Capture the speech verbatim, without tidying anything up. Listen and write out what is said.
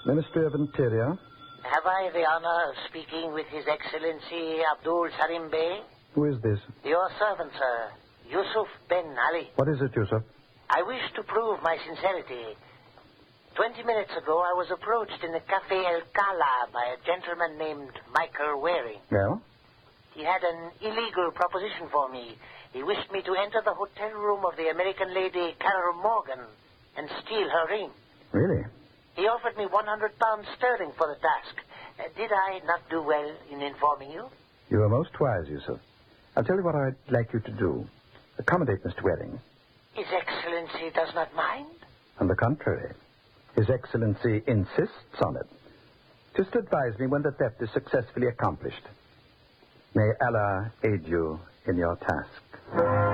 Ministry of Interior. Have I the honor of speaking with His Excellency Abdul Salim Bey? Who is this? Your servant, sir. Yusuf Ben Ali. What is it, Yusuf? I wish to prove my sincerity. Twenty minutes ago, I was approached in the Cafe El Cala by a gentleman named Michael Waring. Well? He had an illegal proposition for me. He wished me to enter the hotel room of the American lady Carol Morgan and steal her ring. Really? He offered me one hundred pounds sterling for the task. Uh, did I not do well in informing you? You are most wise, Yusuf. I'll tell you what I'd like you to do. Accommodate Mister Waring. His Excellency does not mind? On the contrary. His Excellency insists on it. Just advise me when the theft is successfully accomplished. May Allah aid you in your task.